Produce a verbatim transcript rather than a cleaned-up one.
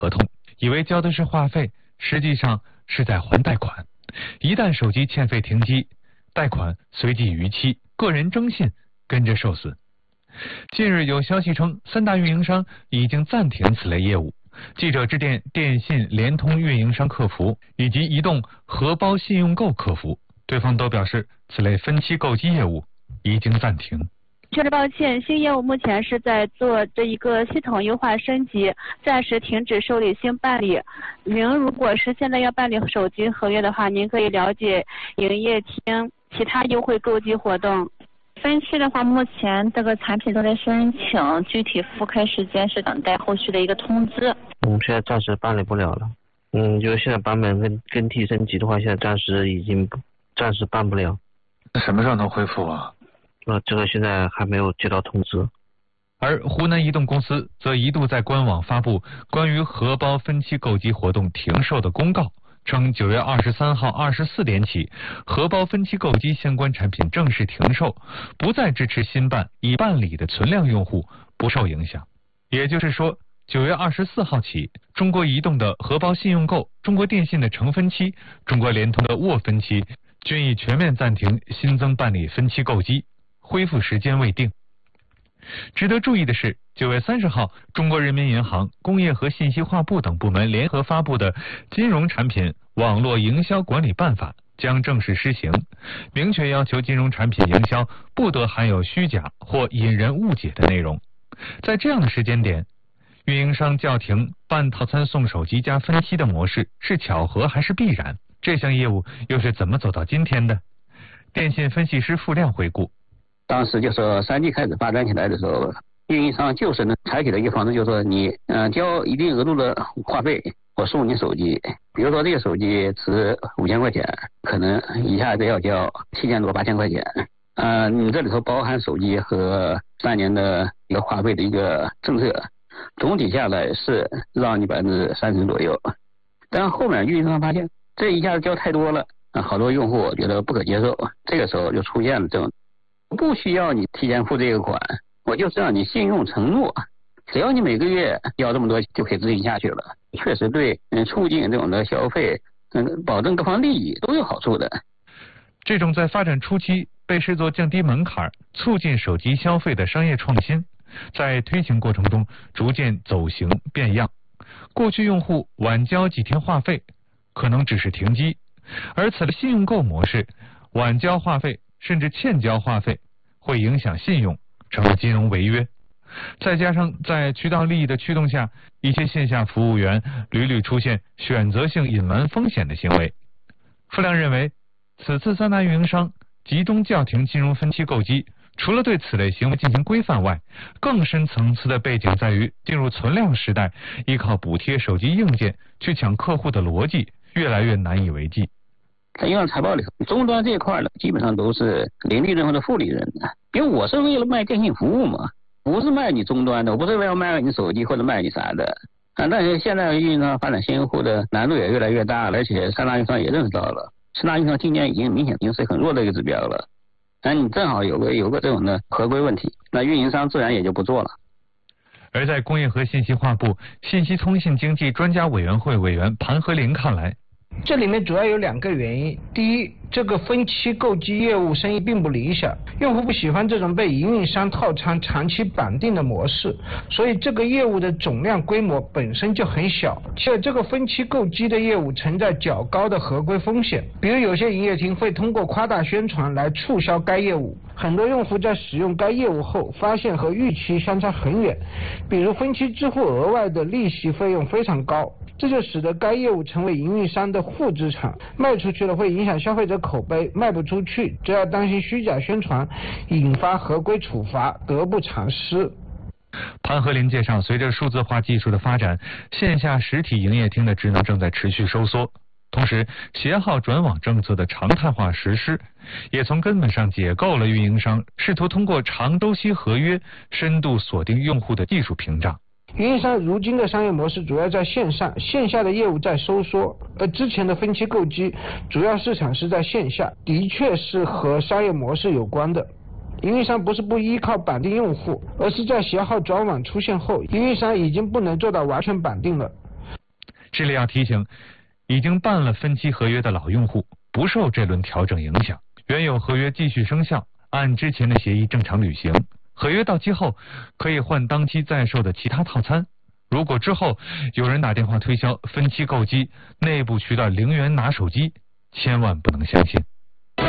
合同，以为交的是话费，实际上是在还贷款。一旦手机欠费停机，贷款随即逾期，个人征信跟着受损。近日有消息称，三大运营商已经暂停此类业务。记者致电电信、联通运营商客服以及移动荷包信用购客服，对方都表示此类分期购机业务已经暂停。 确实抱歉，新业务目前是在做这一个系统优化升级，暂时停止受理新办理。您如果是现在要办理手机合约的话，您可以了解营业厅其他优惠购机活动。 分期的话，目前这个产品都在申请，具体复开时间是等待后续的一个通知。 嗯，现在暂时办理不了了。嗯，就是现在版本跟更替升级的话，现在暂时已经暂时办不了。 那什么时候能恢复啊？ 呃，这个现在还没有接到通知。 而湖南移动公司则一度在官网发布关于荷包分期购机活动停售的公告，称九月二十三号二十四点起，荷包分期购机相关产品正式停售，不再支持新办已办理的存量用户不受影响。也就是说，九月二十四号起，中国移动的荷包信用购、中国电信的成分期、中国联通的握分期均已全面暂停新增办理分期购机，恢复时间未定。值得注意的是，九月三十号，中国人民银行、工业和信息化部等部门联合发布的《金融产品网络营销管理办法》将正式施行，明确要求金融产品营销不得含有虚假或引人误解的内容。在这样的时间点，运营商叫停办套餐送手机加分期的模式是巧合还是必然？这项业务又是怎么走到今天的？电信分析师付亮回顾。 当时就说三 G 开始发展起来的时候，运营商就是能采取的一个方式，就是说你嗯、呃、交一定额度的话费，我送你手机。比如说这个手机值五千块钱，可能一下子要交七千多八千块钱。呃，你这里头包含手机和三年的一个话费的一个政策，总体下来是让你百分之三十左右。但后面运营商发现这一下子交太多了，啊，好多用户觉得不可接受，这个时候就出现了这种。不需要你提前付这个款，我就是让你信用承诺，只要你每个月交这么多就可以执行下去了。确实对嗯促进这种的消费，嗯保证各方利益都有好处的。 这种在发展初期被视作降低门槛、促进手机消费的商业创新，在推行过程中逐渐走形变样。过去用户晚交几天话费可能只是停机，而此类信用购模式，晚交话费甚至欠交话费会影响信用，成了金融违约。再加上在渠道利益的驱动下，一些线下服务员屡屡出现选择性隐瞒风险的行为。付亮认为，此次三大运营商集中叫停金融分期购机，除了对此类行为进行规范外，更深层次的背景在于进入存量时代，依靠补贴手机硬件去抢客户的逻辑越来越难以为继。 在银行财报里头，终端这一块呢，基本上都是零利润或者负利润的，因为我是为了卖电信服务嘛，不是卖你终端的，我不是为了卖你手机或者卖你啥的。啊，但是现在运营商发展新用户的难度也越来越大了，而且三大运营商也认识到了，三大运营商今年已经明显已经是很弱的一个指标了。那你正好有个有个这种的合规问题，那运营商自然也就不做了。 而在工业和信息化部信息通信经济专家委员会委员盘和林看来， 这里面主要有两个原因。第一，这个分期购机业务生意并不理想，用户不喜欢这种被营运商套餐长期绑定的模式，所以这个业务的总量规模本身就很小，且这个分期购机的业务存在较高的合规风险，比如有些营业厅会通过夸大宣传来促销该业务，很多用户在使用该业务后发现和预期相差很远，比如分期支付额外的利息费用非常高，这就使得该业务成为营运商的负资产，卖出去了会影响消费者口碑，卖不出去则要担心虚假宣传引发合规处罚，得不偿失。 潘和林介绍，随着数字化技术的发展，线下实体营业厅的职能正在持续收缩，同时携号转网政策的常态化实施，也从根本上解构了运营商试图通过长周期合约深度锁定用户的技术屏障。 运营商如今的商业模式主要在线上，线下的业务在收缩，而之前的分期购机主要市场是在线下，的确是和商业模式有关的。营运商不是不依靠绑定用户，而是在携号转网出现后，营运商已经不能做到完全绑定了。 这里要提醒，已经办了分期合约的老用户不受这轮调整影响，原有合约继续生效，按之前的协议正常履行。合约到期后可以换当期在售的其他套餐。如果之后有人打电话推销分期购机内部渠道零元拿手机，千万不能相信。